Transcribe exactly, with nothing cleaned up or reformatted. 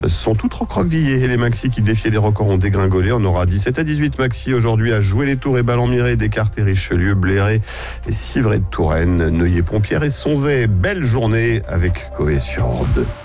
sont toutes recroquevillées. Les maxi qui défiaient les records ont dégringolé. On aura dix-sept à dix-huit maxi aujourd'hui à jouer les tours et Ballon-Miré, Descartes et Richelieu, Bléré et Civray de Touraine, Neuilly-Pompières et Sonzay. Belle journée avec Coé sur Europe deux.